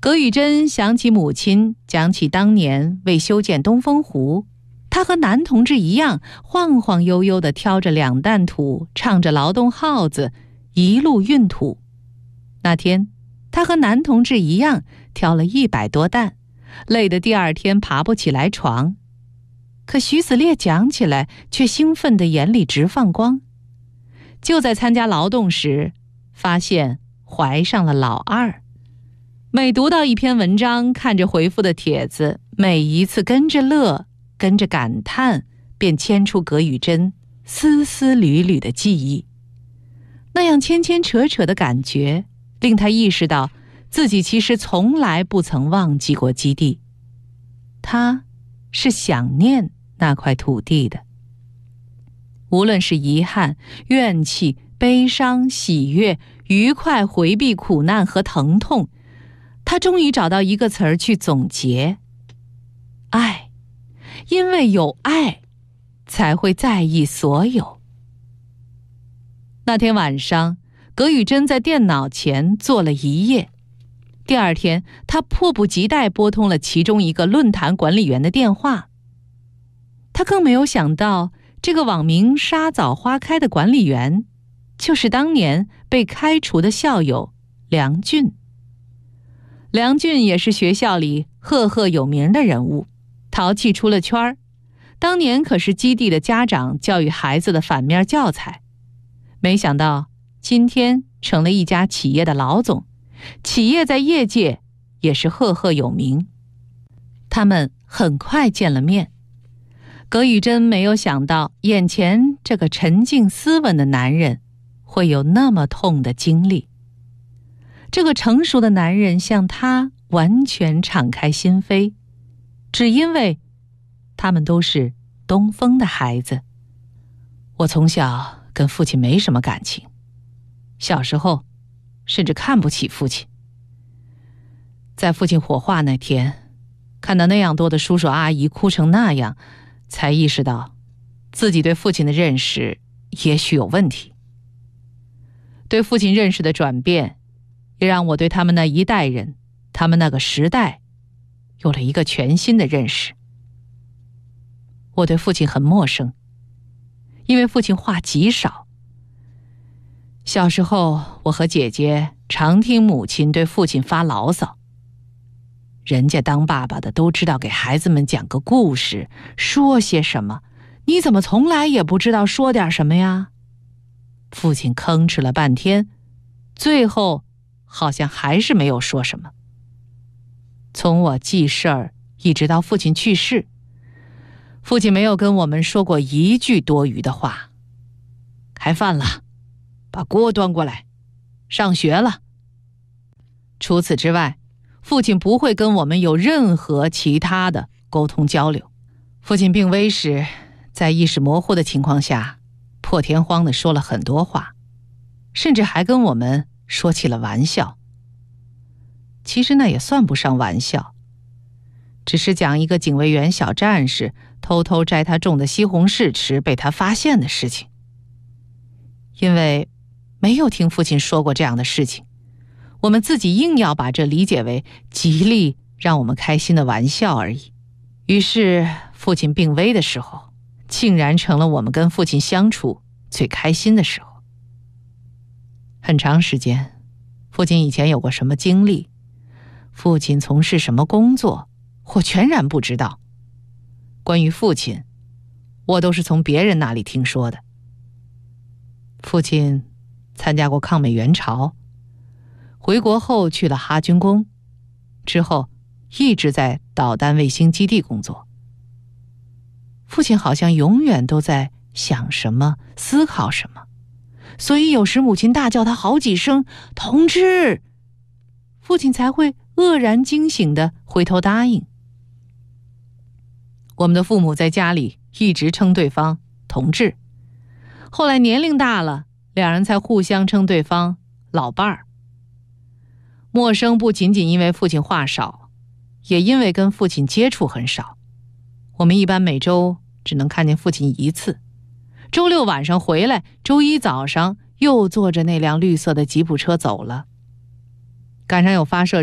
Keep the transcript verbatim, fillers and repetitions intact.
葛宇珍想起母亲讲起当年为修建东风湖，他和男同志一样晃晃悠悠地挑着两担土，唱着劳动号子，一路运土。那天他和男同志一样挑了一百多担，累得第二天爬不起来床。可徐子烈讲起来却兴奋得眼里直放光。就在参加劳动时，发现怀上了老二。每读到一篇文章，看着回复的帖子，每一次跟着乐，跟着感叹，便牵出葛宇珍丝丝缕缕的记忆。那样牵牵扯扯的感觉，令他意识到自己其实从来不曾忘记过基地。他是想念那块土地的。无论是遗憾、怨气、悲伤、喜悦、愉快、回避苦难和疼痛，他终于找到一个词儿去总结：爱。因为有爱，才会在意所有。那天晚上，葛宇珍在电脑前坐了一夜。第二天，他迫不及待拨通了其中一个论坛管理员的电话。他更没有想到，这个网名沙枣花开的管理员，就是当年被开除的校友梁俊。梁俊也是学校里赫赫有名的人物，淘气出了圈儿，当年可是基地的家长教育孩子的反面教材。没想到今天成了一家企业的老总，企业在业界也是赫赫有名。他们很快见了面。葛宇珍没有想到，眼前这个沉静斯文的男人会有那么痛的经历。这个成熟的男人向他完全敞开心扉，只因为他们都是东风的孩子。我从小跟父亲没什么感情，小时候甚至看不起父亲。在父亲火化那天，看到那样多的叔叔阿姨哭成那样，才意识到自己对父亲的认识也许有问题。对父亲认识的转变，也让我对他们那一代人，他们那个时代，有了一个全新的认识。我对父亲很陌生，因为父亲话极少。小时候，我和姐姐常听母亲对父亲发牢骚。人家当爸爸的都知道给孩子们讲个故事，说些什么，你怎么从来也不知道说点什么呀？父亲吭哧了半天，最后好像还是没有说什么。从我记事儿一直到父亲去世，父亲没有跟我们说过一句多余的话。开饭了，把锅端过来，上学了。除此之外，父亲不会跟我们有任何其他的沟通交流。父亲病危时，在意识模糊的情况下，破天荒地说了很多话，甚至还跟我们说起了玩笑。其实那也算不上玩笑，只是讲一个警卫员小战士偷偷摘他种的西红柿吃被他发现的事情。因为没有听父亲说过这样的事情，我们自己硬要把这理解为极力让我们开心的玩笑而已。于是父亲病危的时候，竟然成了我们跟父亲相处最开心的时候。很长时间，父亲以前有过什么经历，父亲从事什么工作，我全然不知道。关于父亲，我都是从别人那里听说的。父亲参加过抗美援朝，回国后去了哈军工，之后一直在导弹卫星基地工作。父亲好像永远都在想什么，思考什么，所以有时母亲大叫他好几声“同志”，父亲才会愕然惊醒地回头答应。我们的父母在家里一直称对方同志，后来年龄大了，两人才互相称对方老伴儿。陌生不仅仅因为父亲话少，也因为跟父亲接触很少。我们一般每周只能看见父亲一次，周六晚上回来，周一早上又坐着那辆绿色的吉普车走了。赶上有发射